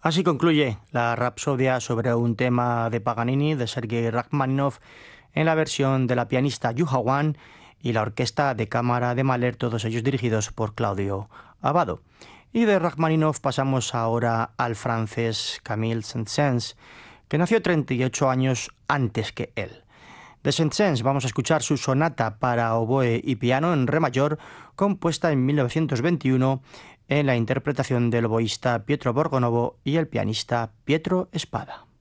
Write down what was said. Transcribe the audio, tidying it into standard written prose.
Así concluye la Rapsodia sobre un tema de Paganini de Sergei Rachmaninoff en la versión de la pianista Yuha Wan y la orquesta de cámara de Mahler, todos ellos dirigidos por Claudio Abbado. Y de Rachmaninoff pasamos ahora al francés Camille Saint-Saëns, que nació 38 años antes que él. De Saint-Saëns vamos a escuchar su sonata para oboe y piano en re mayor, compuesta en 1921 en la interpretación del oboísta Pietro Borgonovo y el pianista Pietro Spada.